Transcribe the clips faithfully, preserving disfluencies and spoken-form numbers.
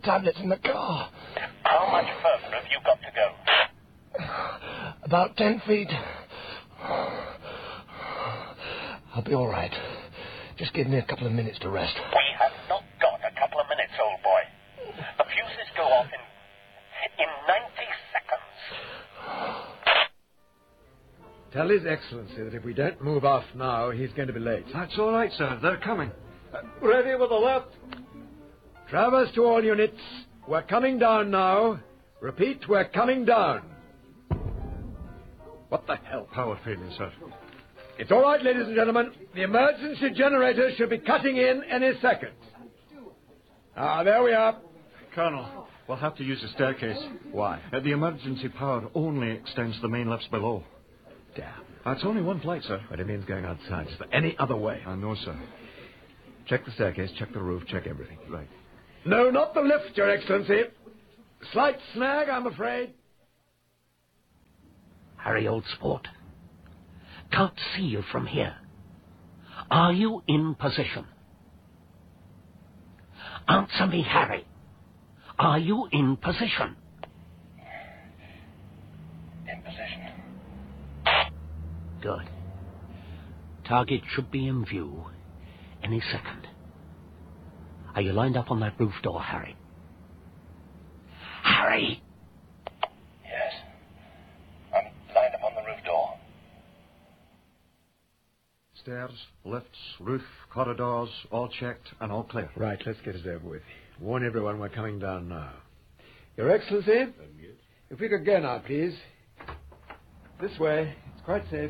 tablets in the car. How much further have you got to go? About ten feet. I'll be all right. Just give me a couple of minutes to rest. We have not got a couple of minutes, old boy. The fuses go off in, in ninety seconds. Tell His Excellency that if we don't move off now, he's going to be late. That's all right, sir. They're coming. Uh, ready with the left. Travers to all units. We're coming down now. Repeat, we're coming down. What the hell? Power failure, sir. It's all right, ladies and gentlemen. The emergency generator should be cutting in any second. Ah, there we are. Colonel, we'll have to use the staircase. Why? Uh, the emergency power only extends to the main lifts below. Damn. That's only one flight, sir. But it means going outside. Is there any other way? I know, sir. Check the staircase, check the roof, check everything. Right. No, not the lift, Your Excellency. Slight snag, I'm afraid. Harry, old sport. Can't see you from here. Are you in position? Answer me, Harry. Are you in position? In position. Good. Target should be in view any second. Are you lined up on that roof door, Harry? Harry! Yes. I'm lined up on the roof door. Stairs, lifts, roof, corridors, all checked and all clear. Right, let's get it over with. Warn everyone we're coming down now. Your Excellency, if we could go now, please. This way. It's quite safe.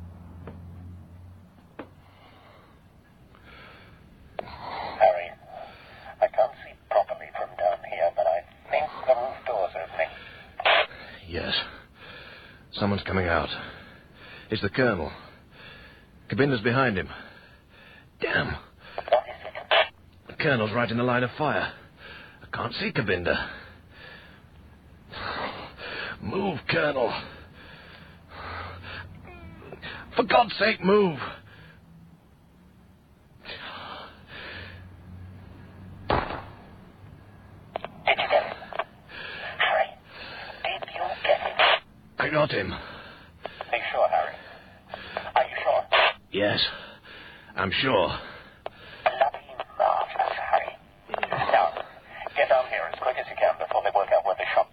Harry, I can't see properly from down here, but I think the roof door's opening. Yes. Someone's coming out. It's the Colonel. Cabinda's behind him. Damn. What is it? The Colonel's right in the line of fire. I can't see Cabinda. Move, Colonel. For God's sake, move. Did you get him? Harry, did you get him? I got him. Are you sure, Harry? Are you sure? Yes, I'm sure. Bloody marvellous, Harry. Now, get down here as quick as you can before they work out where the shot